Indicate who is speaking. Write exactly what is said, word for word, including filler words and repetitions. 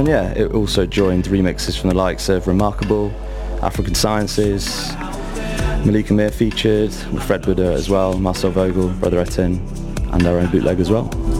Speaker 1: And yeah, it also joined remixes from the likes of Remarkable, African Sciences, Malika Mir featured, with Fred Buddha as well, Marcel Vogel, Brother Etin, and our own bootleg as well.